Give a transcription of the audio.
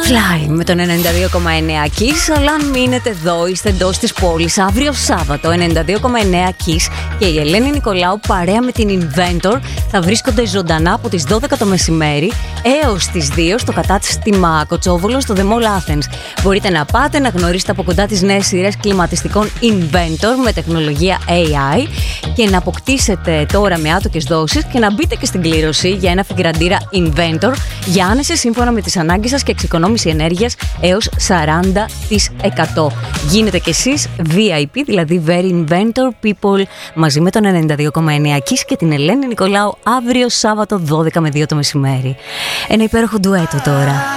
Fly με τον 92,9 Kiss. Αλλά αν μείνετε εδώ, είστε εντός της πόλης. Αύριο Σάββατο 92,9 Kiss και η Ελένη Νικολάου παρέα με την Inventor θα βρίσκονται ζωντανά από τις 12 το μεσημέρι έως τις 2 στο κατάστημα Κοτσόβολο στο The Mall Athens. Μπορείτε να πάτε να γνωρίσετε από κοντά τις νέες σειρές κλιματιστικών Inventor με τεχνολογία AI και να αποκτήσετε τώρα με άτοκες δόσεις και να μπείτε και στην κλήρωση για ένα φιγραντήρα Inventor για άνεση σύμφωνα με τις ανάγκες σας και εξοικονόμηση ενέργειας έως 40%. Γίνετε κι εσείς VIP, δηλαδή Very Inventor People, μαζί με τον 92,9 Kiss και την Ελένη Νικολάου αύριο Σάββατο 12 με 2 το μεσημέρι. Ένα υπέροχο ντουέτο τώρα.